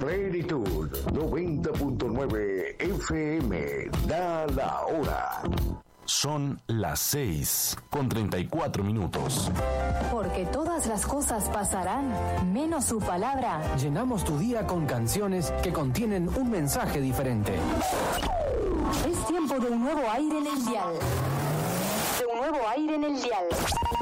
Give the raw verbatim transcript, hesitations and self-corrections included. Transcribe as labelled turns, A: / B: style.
A: Plenitud noventa punto nueve F M, da la hora.
B: Son las seis con treinta y cuatro minutos.
C: Porque todas las cosas pasarán, menos su palabra.
D: Llenamos tu día con canciones que contienen un mensaje diferente.
C: Es tiempo de un nuevo aire en el dial. De un nuevo aire en el dial.